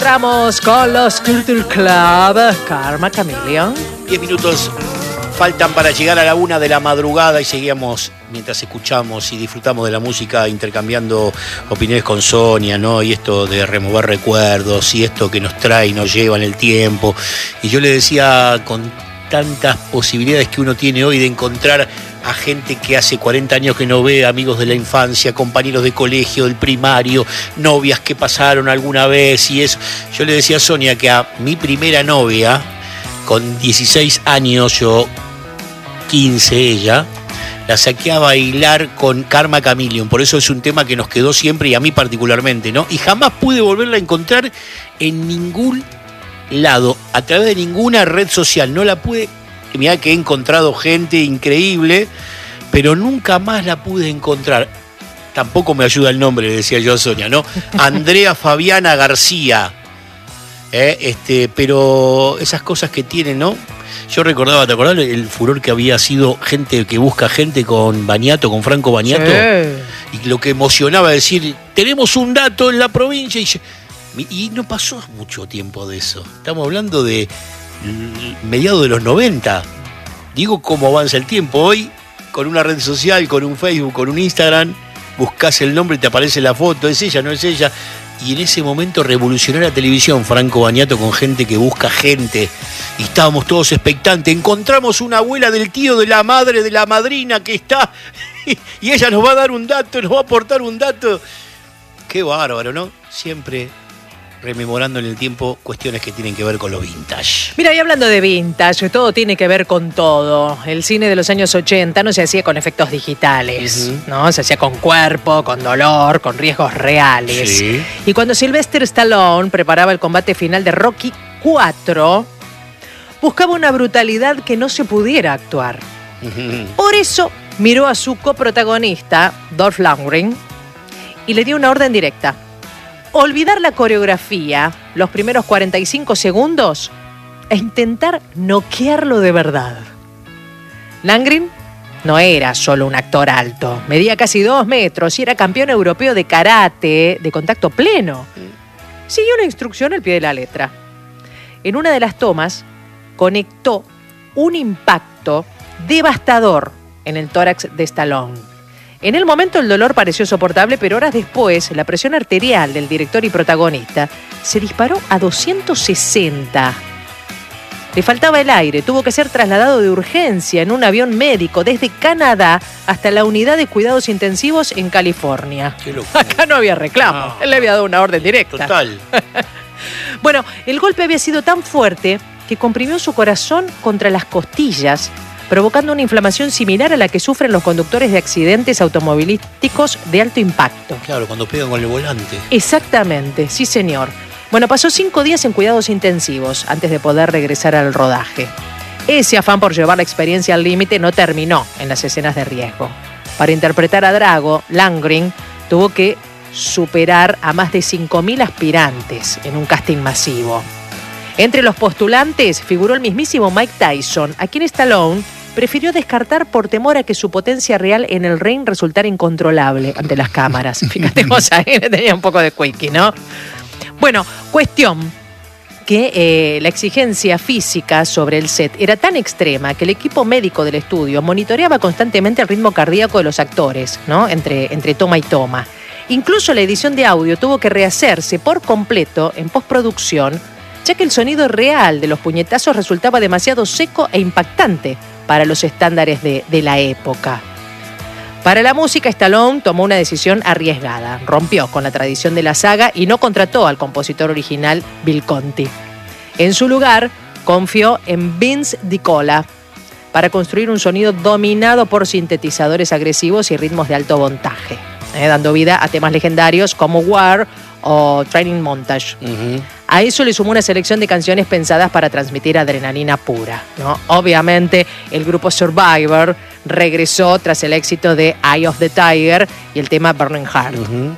Entramos con los Culture Club. Karma Chameleon. 10 minutos faltan para llegar a la 1 de la madrugada y seguíamos mientras escuchamos y disfrutamos de la música, intercambiando opiniones con Sonia, ¿no? Y esto de remover recuerdos y esto que nos trae y nos lleva en el tiempo. Y yo le decía, con tantas posibilidades que uno tiene hoy de encontrar a gente que hace 40 años que no ve, amigos de la infancia, compañeros de colegio, del primario, novias que pasaron alguna vez y eso. Yo le decía a Sonia que a mi primera novia, con 16 años, yo 15 ella, la saqué a bailar con Karma Chameleon. Por eso es un tema que nos quedó siempre y a mí particularmente, ¿no? Y jamás pude volverla a encontrar en ningún lado, a través de ninguna red social. No la pude. Mirá que he encontrado gente increíble, pero nunca más la pude encontrar. Tampoco me ayuda el nombre, le decía yo a Sonia, ¿no? Andrea Fabiana García. Pero esas cosas que tienen, ¿no? Yo recordaba, ¿te acordás el furor que había sido gente que busca gente con Baniato, con Franco Baniato? Sí. Y lo que emocionaba decir, tenemos un dato en la provincia. Y no pasó mucho tiempo de eso. Estamos hablando de mediados de los 90. Digo cómo avanza el tiempo. Hoy, con una red social, con un Facebook, con un Instagram, buscas el nombre y te aparece la foto, es ella, no es ella. Y en ese momento revolucionó la televisión Franco Baniato con gente que busca gente. Y estábamos todos expectantes. Encontramos una abuela del tío, de la madre, de la madrina que está. Y ella nos va a dar un dato, nos va a aportar un dato. Qué bárbaro, ¿no? Siempre rememorando en el tiempo cuestiones que tienen que ver con lo vintage. Mira, y hablando de vintage, todo tiene que ver con todo. El cine de los años 80 no se hacía con efectos digitales, ¿no? Se hacía con cuerpo, con dolor, con riesgos reales. Sí. Y cuando Sylvester Stallone preparaba el combate final de Rocky IV, buscaba una brutalidad que no se pudiera actuar. Por eso miró a su coprotagonista, Dolph Lundgren, y le dio una orden directa. Olvidar la coreografía los primeros 45 segundos e intentar noquearlo de verdad. Lundgren no era solo un actor alto, medía casi 2 metros y era campeón europeo de karate de contacto pleno. Siguió una instrucción al pie de la letra. En una de las tomas conectó un impacto devastador en el tórax de Stallone. En el momento el dolor pareció soportable, pero horas después la presión arterial del director y protagonista se disparó a 260. Le faltaba el aire, tuvo que ser trasladado de urgencia en un avión médico desde Canadá hasta la unidad de cuidados intensivos en California. Acá no había reclamo, él le había dado una orden directa. Total. Bueno, el golpe había sido tan fuerte que comprimió su corazón contra las costillas, provocando una inflamación similar a la que sufren los conductores de accidentes automovilísticos de alto impacto. Claro, cuando pegan con el volante. Exactamente, sí señor. Bueno, pasó 5 días en cuidados intensivos antes de poder regresar al rodaje. Ese afán por llevar la experiencia al límite no terminó en las escenas de riesgo. Para interpretar a Drago, Lundgren tuvo que superar a más de 5.000 aspirantes en un casting masivo. Entre los postulantes figuró el mismísimo Mike Tyson, a quien Stallone prefirió descartar por temor a que su potencia real en el ring resultara incontrolable ante las cámaras. Fíjate vos, ahí tenía un poco de quickie, ¿no? Bueno, cuestión que la exigencia física sobre el set era tan extrema que el equipo médico del estudio monitoreaba constantemente el ritmo cardíaco de los actores, ¿no? Entre toma y toma. Incluso la edición de audio tuvo que rehacerse por completo en postproducción, ya que el sonido real de los puñetazos resultaba demasiado seco e impactante para los estándares de la época. Para la música, Stallone tomó una decisión arriesgada. Rompió con la tradición de la saga y no contrató al compositor original Bill Conti. En su lugar, confió en Vince DiCola para construir un sonido dominado por sintetizadores agresivos y ritmos de alto voltaje, dando vida a temas legendarios como War o Training Montage. A eso le sumó una selección de canciones pensadas para transmitir adrenalina pura, ¿no? Obviamente, el grupo Survivor regresó tras el éxito de Eye of the Tiger y el tema Burning Heart.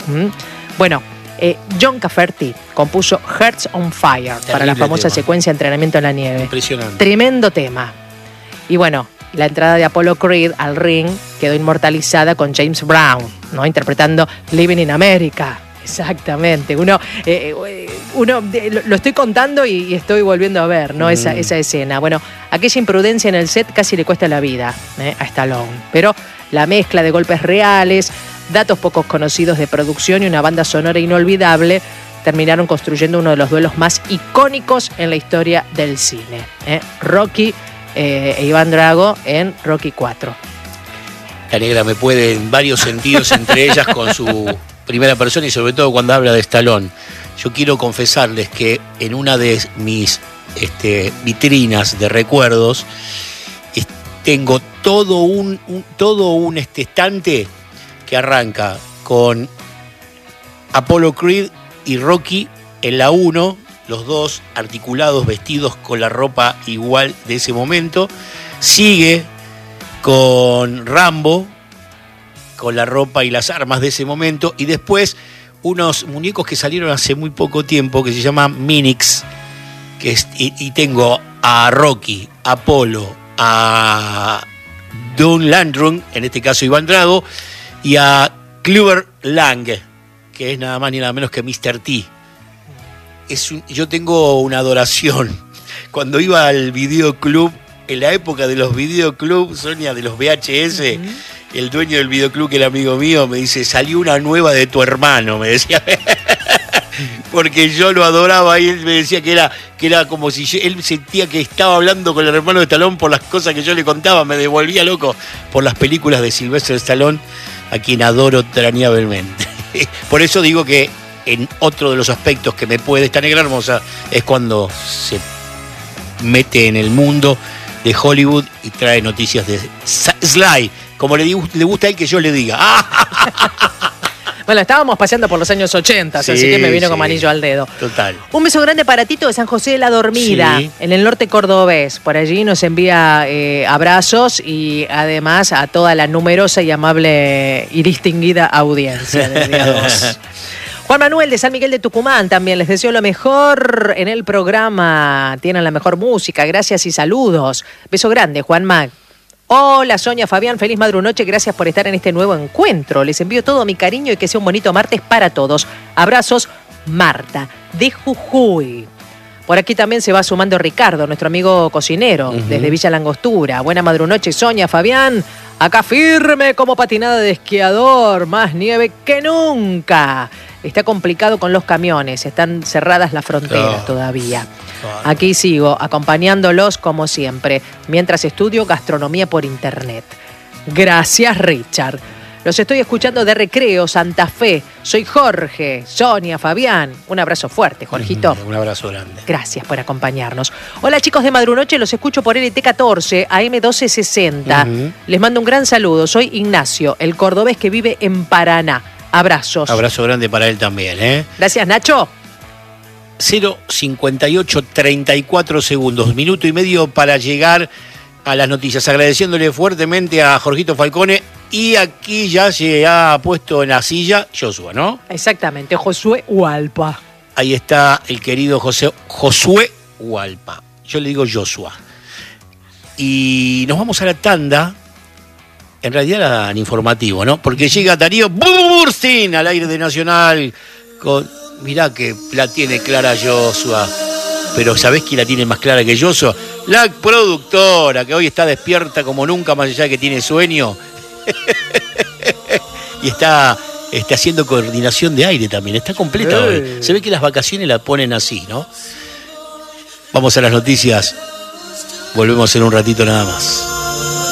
Bueno, John Cafferty compuso Hearts on Fire para la famosa secuencia de entrenamiento en la nieve. Impresionante. Tremendo tema. Y bueno, la entrada de Apollo Creed al ring quedó inmortalizada con James Brown, ¿no? Interpretando Living in America. Exactamente. Uno lo estoy contando y estoy volviendo a ver, ¿no? Esa escena. Bueno, aquella imprudencia en el set casi le cuesta la vida a Stallone. Pero la mezcla de golpes reales, datos pocos conocidos de producción y una banda sonora inolvidable terminaron construyendo uno de los duelos más icónicos en la historia del cine. Rocky e Iván Drago en Rocky 4. La negra me puede en varios sentidos, entre ellas con su primera persona y sobre todo cuando habla de Stallone. Yo quiero confesarles que en una de mis vitrinas de recuerdos tengo todo un estante que arranca con Apollo Creed y Rocky en la 1, los dos articulados, vestidos con la ropa igual de ese momento. Sigue con Rambo, con la ropa y las armas de ese momento, y después unos muñecos que salieron hace muy poco tiempo que se llaman Minix, y tengo a Rocky, a Apollo, a Don Landrum, en este caso Iván Drago, y a Clubber Lang, que es nada más ni nada menos que Mr. T. Yo tengo una adoración. Cuando iba al videoclub, en la época de los videoclubs, Sonia, de los VHS, el dueño del videoclub, que era amigo mío, me dice, salió una nueva de tu hermano, me decía. Porque yo lo adoraba y él me decía que era como si él sentía que estaba hablando con el hermano de Stallone por las cosas que yo le contaba, me devolvía loco por las películas de Sylvester Stallone, a quien adoro entrañablemente. Por eso digo que en otro de los aspectos que me puede esta negra hermosa es cuando se mete en el mundo de Hollywood y trae noticias de Sly, como le gusta a él que yo le diga. Bueno, estábamos paseando por los años 80, así que me vino como anillo al dedo. Total. Un beso grande para Tito de San José de la Dormida, en el norte cordobés. Por allí nos envía abrazos y además a toda la numerosa y amable y distinguida audiencia del día 2. Juan Manuel de San Miguel de Tucumán también les deseo lo mejor en el programa. Tienen la mejor música, gracias y saludos. Beso grande, Juan Mac. Hola Sonia, Fabián, feliz madrunoche, gracias por estar en este nuevo encuentro. Les envío todo mi cariño y que sea un bonito martes para todos. Abrazos, Marta, de Jujuy. Por aquí también se va sumando Ricardo, nuestro amigo cocinero, desde Villa Langostura. Buena madrunoche, Sonia, Fabián. Acá firme como patinada de esquiador, más nieve que nunca. Está complicado con los camiones, están cerradas las fronteras todavía. Aquí sigo, acompañándolos como siempre, mientras estudio gastronomía por internet. Gracias, Richard. Los estoy escuchando de Recreo, Santa Fe. Soy Jorge, Sonia, Fabián. Un abrazo fuerte, Jorgito. Un abrazo grande. Gracias por acompañarnos. Hola, chicos de Madrunoche, los escucho por LT14, AM1260. Les mando un gran saludo. Soy Ignacio, el cordobés que vive en Paraná. Abrazos. Abrazo grande para él también, ¿eh? Gracias, Nacho. 0:58, 34 segundos. Minuto y medio para llegar a las noticias. Agradeciéndole fuertemente a Jorgito Falcone. Y aquí ya se ha puesto en la silla Joshua, ¿no? Exactamente, Josué Hualpa. Ahí está el querido Josué Hualpa. Yo le digo Joshua. Y nos vamos a la tanda. En realidad al informativo, ¿no? Porque llega Darío Burstein al aire de Nacional. Mirá que la tiene clara Joshua. Pero ¿sabés quién la tiene más clara que Joshua? La productora, que hoy está despierta como nunca, más allá de que tiene sueño. Y está haciendo coordinación de aire también. Está completa hoy. Se ve que las vacaciones la ponen así, ¿no? Vamos a las noticias. Volvemos en un ratito nada más.